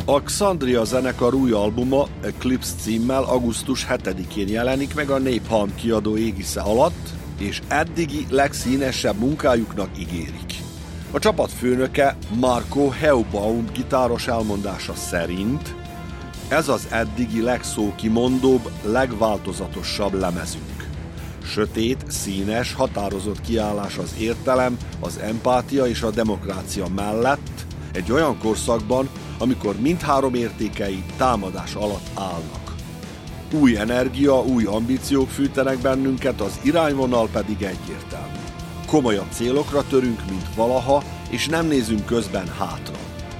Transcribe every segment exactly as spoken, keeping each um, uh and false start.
A Xandria zenekar új albuma Eclipse címmel augusztus hetedikén jelenik meg a Napalm kiadó égisze alatt, és eddigi legszínesebb munkájuknak ígérik. A csapat főnöke Marco Heubaum gitáros elmondása szerint ez az eddigi legszókimondóbb, legváltozatosabb lemezünk. Sötét, színes, határozott kiállás az értelem, az empátia és a demokrácia mellett egy olyan korszakban, amikor mindhárom értékei támadás alatt állnak. Új energia, új ambíciók fűtenek bennünket, az irányvonal pedig egyértelmű. Komolyabb célokra törünk, mint valaha, és nem nézünk közben hátra.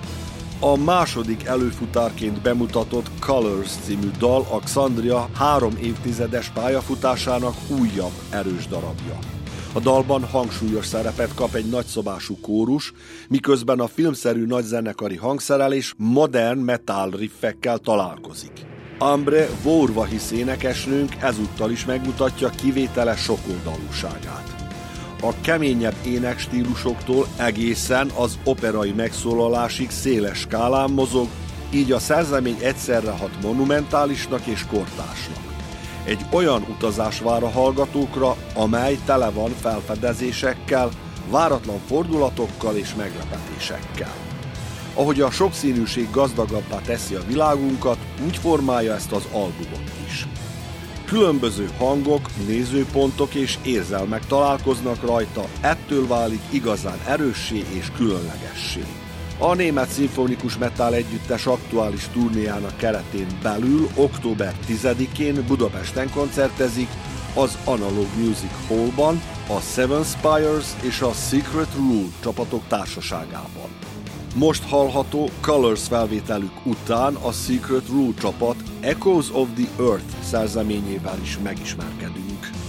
A második előfutárként bemutatott Colors című dal a Xandria három évtizedes pályafutásának újabb erős darabja. A dalban hangsúlyos szerepet kap egy nagyszobású kórus, miközben a filmszerű nagyzenekari hangszerelés modern metal riffekkel találkozik. Ambre Vorvahis énekesnőnk ezúttal is megmutatja kivételes sokoldalúságát. A keményebb énekstílusoktól egészen az operai megszólalásig széles skálán mozog, így a szerzemény egyszerre hat monumentálisnak és kortársnak. Egy olyan utazás vár a hallgatókra, amely tele van felfedezésekkel, váratlan fordulatokkal és meglepetésekkel. Ahogy a sokszínűség gazdagabbá teszi a világunkat, úgy formálja ezt az albumot is. Különböző hangok, nézőpontok és érzelmek találkoznak rajta, ettől válik igazán erőssé és különlegessé. A német szimfonikus metal együttes aktuális turnéjának keretén belül október tizedikén Budapesten koncertezik az Analog Music Hallban, a Seven Spires és a Secret Rule csapatok társaságában. Most hallható Colors felvételük után a Secret Rule csapat Echoes of the Earth szerzeményével is megismerkedünk.